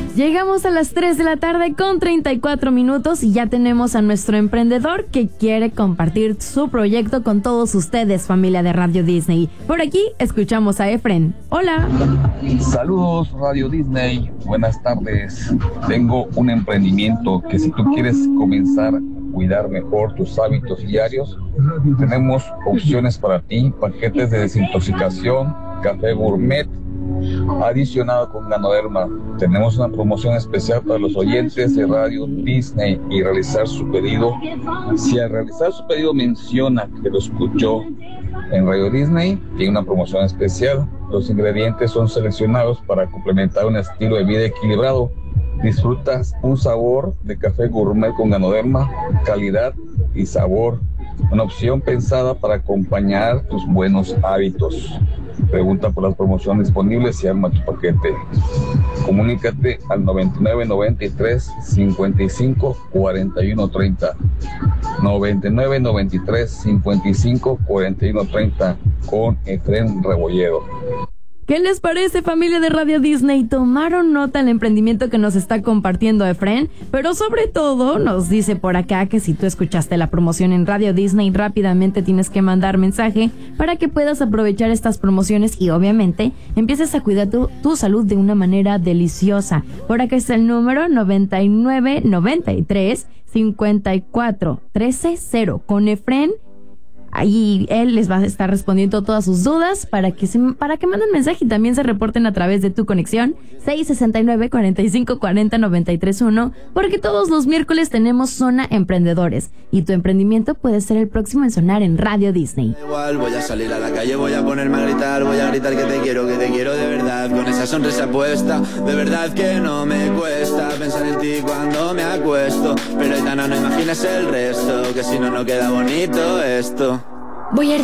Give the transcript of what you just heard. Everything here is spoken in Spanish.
Llegamos a las 3 de la tarde con 34 minutos y ya tenemos a nuestro emprendedor que quiere compartir su proyecto con todos ustedes, familia de Radio Disney. Por aquí escuchamos a Efren. Hola. Saludos Radio Disney, buenas tardes. Tengo un emprendimiento que si tú quieres comenzar a cuidar mejor tus hábitos diarios, tenemos opciones para ti, paquetes de desintoxicación, café gourmet, adicionado con Ganoderma. Tenemos una promoción especial para los oyentes de Radio Disney y realizar su pedido. Si al realizar su pedido menciona que lo escuchó en Radio Disney, tiene una promoción especial. Los ingredientes son seleccionados para complementar un estilo de vida equilibrado. Disfrutas un sabor de café gourmet con Ganoderma, calidad y sabor. Una opción pensada para acompañar tus buenos hábitos. Pregunta por las promociones disponibles y arma tu paquete. Comunícate al 9993 55 41 30. 9993 55 41 30 con Efren Rebolledo. ¿Qué les parece, familia de Radio Disney? Tomaron nota del emprendimiento que nos está compartiendo Efren, pero sobre todo nos dice por acá que si tú escuchaste la promoción en Radio Disney, rápidamente tienes que mandar mensaje para que puedas aprovechar estas promociones y obviamente empieces a cuidar tu salud de una manera deliciosa. Por acá está el número 9993 54 13 0 con Efren. Ahí él les va a estar respondiendo todas sus dudas para que manden mensaje y también se reporten a través de tu conexión 669-4540-931, porque todos los miércoles tenemos Zona Emprendedores y tu emprendimiento puede ser el próximo en sonar en Radio Disney. Igual voy a salir a la calle, voy a ponerme a gritar que te quiero de verdad, con esa sonrisa puesta, de verdad que no me cuesta pensar en ti cuando me acuesto, pero Aitana, no imaginas el resto, que si no, no queda bonito esto. Voy a